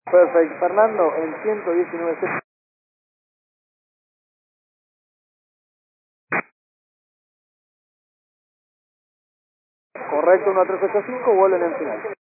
Perfecto. Fernando, en 119. Correcto, 1385, vuelven en final.